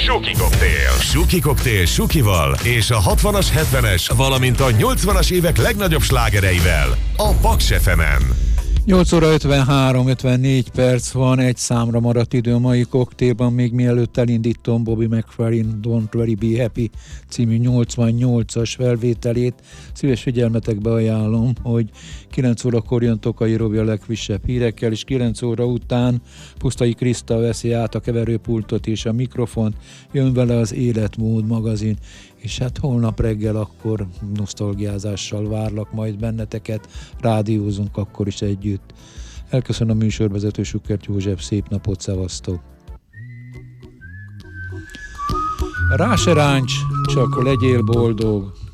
Suki Koktél. Suki Koktél Sukival és a 60-as, 70-es, valamint a 80-as évek legnagyobb slágereivel a Paks FM-en. 8 óra 53-54 perc van, egy számra maradt idő a mai koktélban, még mielőtt elindítom Bobby McFerrin Don't Worry Be Happy című 88-as felvételét. Szíves figyelmetekbe ajánlom, hogy 9 órakor jön Tokai Robi a legfrissebb hírekkel, és 9 óra után Pusztai Kriszta veszi át a keverőpultot és a mikrofont, jön vele az Életmód magazin, és hát holnap reggel akkor nosztalgiázással várlak majd benneteket, rádiózunk akkor is együtt. Elköszönöm a műsorvezető Sukkert József, szép napot, szevasztok! Rá se ráncs, csak legyél boldog,